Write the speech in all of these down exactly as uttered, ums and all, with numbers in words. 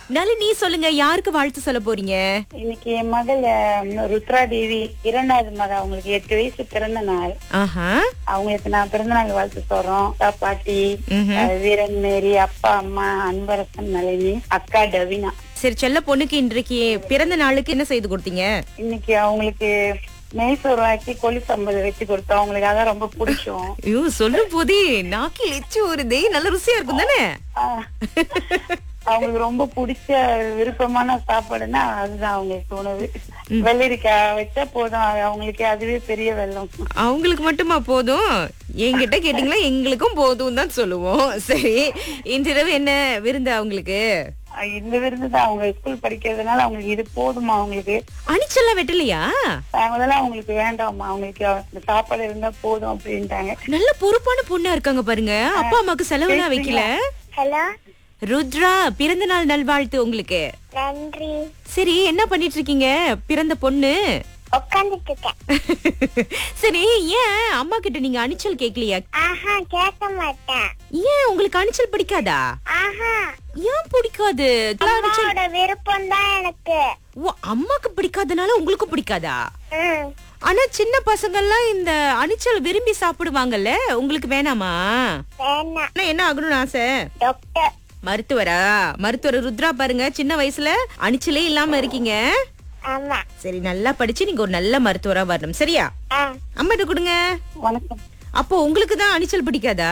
நளினி சொல்லுங்க, யாருக்கு வாழ்த்து சொல்ல போறீங்க? இன்னைக்கு என் மகள் அஹ், ருத்ரா தேவி இரண்டாவது மகள், அவங்களுக்கு எட்டு வயசு பிறந்த நாள். ஆஹா. அவங்களுக்கு நான் பிறந்த நாள் வாழ்த்து சொல்றோம். அப்பா, பாட்டி, ம்ஹும். அஹ், வீரன் மேரி, அப்பா அம்மா அன்பரசன், நளினி, அக்கா டவினா. சரி, செல்ல பொண்ணுக்கு இன்றைக்கு பிறந்த நாளுக்கு என்ன செய்து கொடுத்தீங்க? இன்னைக்கு அவங்களுக்கு நெய்சோறு ஆக்கி கொள்ளி சம்பது வச்சு கொடுத்தோம். அவங்களுக்கு அதான் ரொம்ப பிடிக்கும். ஐயோ, சொல்லும் போதே நாக்கில் எச்சு வருதே. நல்ல ருசியா இருக்கும் தானே? ஆஹ், அவங்களுக்கு ரொம்ப பிடிச்ச விருப்பமான சாப்பாடுன்னா அதுதான் அவங்களுக்கு உணவு. வெள்ளரிக்காய் வச்சா போதும், அது அவங்களுக்கு அதுவே பெரிய வெள்ளம். அவங்களுக்கு மட்டுமா போதும்? என்கிட்ட கேட்டீங்களா? எங்களுக்கும் போதும் தான் சொல்லுவோம். சரி, இன்றிரவு என்ன விருந்து அவங்களுக்கு? அஹ், இந்த விருந்து தான் அவங்க ஸ்கூல் படிக்கிறதுனால அவங்களுக்கு இது போதுமா அவங்களுக்கு. அணிச்செல்லாம் வெட்டலையா? முதல்ல அவங்களுக்கு வேண்டாமா, அவங்களுக்கு இந்த சாப்பாடு இருந்தா போதும் அப்படின்ட்டாங்க. நல்ல பொறுப்பான பொண்ணா இருக்காங்க பாருங்க. அப்பா அம்மாக்கு செலவுலாம் வைக்கல. ஹலோ, ருத்ரா, பிறந்த நாள் நல்வாழ்த்து உங்களுக்கு. நன்றி. சரி, என்ன பண்ணிட்டு இருக்கீங்க பிறந்த பொண்ணு? உட்காந்துட்டு இருக்கேன். சரி, ஏன் அம்மா கிட்ட நீங்க அணிச்சல் கேக்கலையா? ஆஹா, கேட்க மாட்டேன். ஏன் உங்களுக்கு அணிச்சல் பிடிக்காதா? ஆஹா, ஏன் பிடிக்காது? அணிச்சல் அம்மாவோட விருப்பம் தான் எனக்கு. ஓ, அம்மாக்கு பிடிக்காதனால உங்களுக்கு பிடிக்காதா? ம், ஆனா சின்ன பசங்க எல்லாம் இந்த அணிச்சல் விரும்பி சாப்பிடுவாங்கல்ல, உங்களுக்கு வேணாமா? வேணாம். ஆனா என்ன ஆகணும்னு ஆசை? டாக்டர். மருத்துவரா? மருத்துவர் ருத்ரா பாருங்க, சின்ன வயசுல அணிச்சலே இல்லாம இருக்கீங்க. ஆமா. சரி, நல்லா படிச்சு நீங்க ஒரு நல்ல மருத்துவரா வரணும். சரியா? ஆ, அம்மாட்ட கொடுங்க. வணக்கம். அப்போ உங்களுக்கு தான் அணிச்சல் பிடிக்காதா?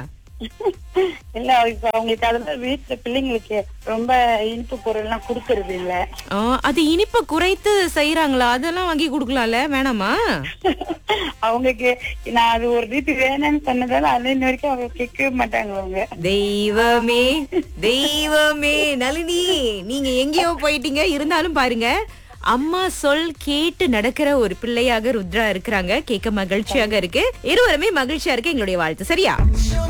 இல்ல, இப்ப அவங்களுக்கு அதெல்லாம் வீட்டுல பிள்ளைங்களுக்கு ரொம்ப இனிப்பு பொருள் எல்லாம் கொடுக்கறது இல்ல. ஆ, அது இனிப்ப குறைத்து செய்யறாங்களா? அதெல்லாம் வாங்கி கொடுக்கலாம்ல, வேணாமா? அவங்களுக்கு நான் அது ஒரு ரீதி வேணும்னு சொன்னதால அது இன்ன வரைக்கும் அவங்க கேட்கவே மாட்டாங்க அவங்க. தெய்வமே, தெய்வமே. நளினி, நீங்க எங்கேயோ போயிட்டீங்க. இருந்தாலும் பாருங்க, அம்மா சொல் கேட்டு நடக்கிற ஒரு பிள்ளையாக ருத்ரா இருக்கிறாங்க. கேட்க மகிழ்ச்சியாக இருக்கு. இருவருமே மகிழ்ச்சியா இருக்கு. எங்களுடைய வாழ்த்து. சரியா?